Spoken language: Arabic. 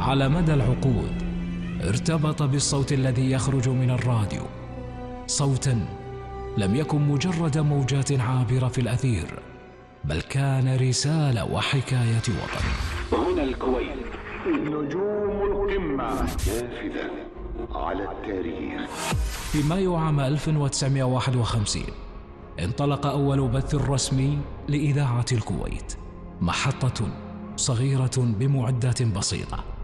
على مدى العقود ارتبط بالصوت الذي يخرج من الراديو، صوتا لم يكن مجرد موجات عابرة في الأثير، بل كان رسالة وحكاية وطن. هنا الكويت، نجوم القمة نافذة على التاريخ. في مايو عام 1951 انطلق أول بث رسمي لإذاعة الكويت، محطة صغيرة بمعدات بسيطة